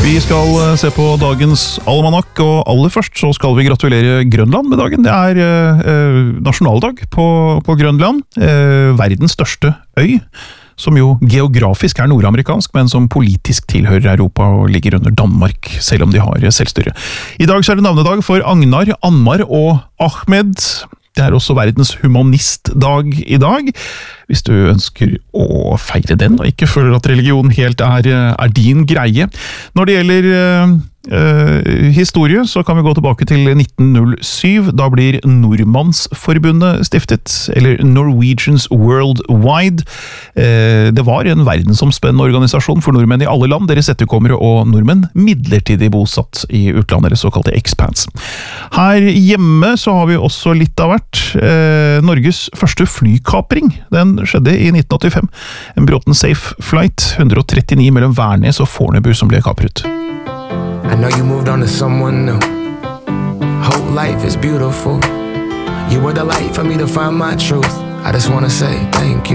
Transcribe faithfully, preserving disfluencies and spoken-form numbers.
Vi skal se på dagens almanakk, og aller først så skal vi gratulere Grønland med dagen. Det er eh, nasjonaldag på, på Grønland, eh, verdens største øy, som jo geografisk er nordamerikansk, men som politisk tilhører Europa og ligger under Danmark, selv om de har selvstyre. I dag så er det navnedag for Agnar, Anmar og Ahmed. Det er også verdens humanistdag i dag. Hvis du ønsker å feire den, og ikke føler at religion helt er, er din greie. Når det gjelder uh, uh, historie, så kan vi gå tilbake til nitten null syv. Da blir Nordmannsforbundet stiftet, eller Norwegians Worldwide. Uh, det var en verdensomspennende organisasjon for nordmenn i alle land, deres etterkommere og nordmenn midlertidig bosatt i utlandet, eller såkalte expats. Her hjemme så har vi også litt av hvert. Uh, Norges første flykapring, den skjedde i nitten åttifem. En Bråten Safe Flight one thirty-nine mellom Værnes og Fornebu som ble kapret. I know you moved on to someone new. Whole life is beautiful. You were the light for me to find my truth. I just wanna say thank you.